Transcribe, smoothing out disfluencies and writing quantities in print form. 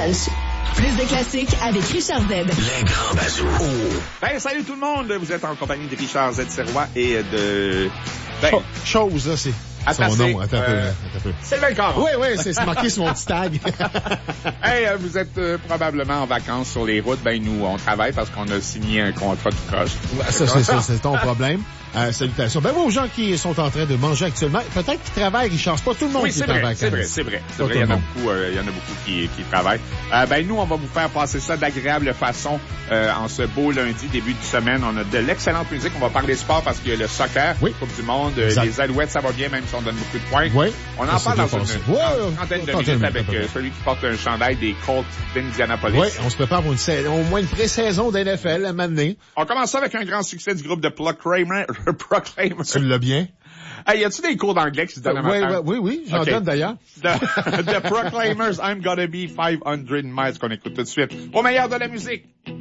Walsh. Plus de classiques avec Richard Z. Les grands bazous. Ben, salut tout le monde! Vous êtes en compagnie de Richard Z. Serrois et de... Chose, là, c'est... Son nom, attends un peu. Sylvain Caron. Oui, c'est marqué sur mon petit tag. Hey, vous êtes probablement en vacances sur les routes. Ben, nous, on travaille parce qu'on a signé un contrat de croche. Ça, c'est ton problème. Salutations. Ben, aux gens qui sont en train de manger actuellement, peut-être qu'ils travaillent, ils changent pas tout le monde qui est en vacances. C'est vrai. Il y en a beaucoup qui travaillent. Ben, nous, on va vous faire passer ça d'agréable façon en ce beau lundi, début de semaine. On a de l'excellente musique. On va parler sport parce qu'il y a le soccer, Coupe du Monde, les Alouettes, ça va bien, même si on donne beaucoup de points. Oui. On en parle dans une trentaine de minutes avec celui qui porte un chandail des Colts d'Indianapolis. Oui, on se prépare pour au moins une pré-saison d'NFL à m'amener. On commence ça avec un grand succès du groupe de Proclaimers. Tu l'as bien? Hey, y a-tu des cours d'anglais qui se donnent à matin? Oui, j'en donne d'ailleurs. The Proclaimers, I'm Gonna Be 500 Miles, qu'on écoute tout de suite. Au meilleur de la musique.